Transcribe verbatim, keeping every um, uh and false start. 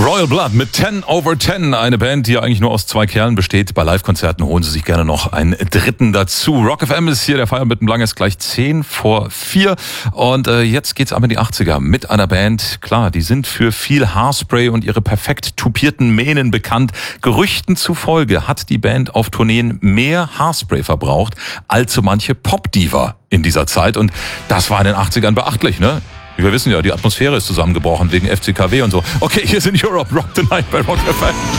Royal Blood mit ten over ten, eine Band, die ja eigentlich nur aus zwei Kerlen besteht. Bei Live-Konzerten holen sie sich gerne noch einen dritten dazu. Rock F M ist hier, der Feier mit dem Lang ist gleich zehn vor vier. Und äh, jetzt geht's aber in die achtziger mit einer Band. Klar, die sind für viel Haarspray und ihre perfekt tupierten Mähnen bekannt. Gerüchten zufolge hat die Band auf Tourneen mehr Haarspray verbraucht als so manche Pop-Diva in dieser Zeit. Und das war in den achtzigern beachtlich, ne? Wir wissen ja, die Atmosphäre ist zusammengebrochen wegen F C K W und so. Okay, hier sind Europe Rock Tonight bei Rock F M.